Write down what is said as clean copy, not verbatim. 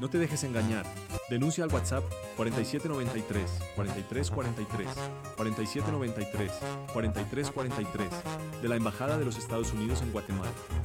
No te dejes engañar. Denuncia al WhatsApp 4793 4343 4793 4343 de la Embajada de los Estados Unidos en Guatemala.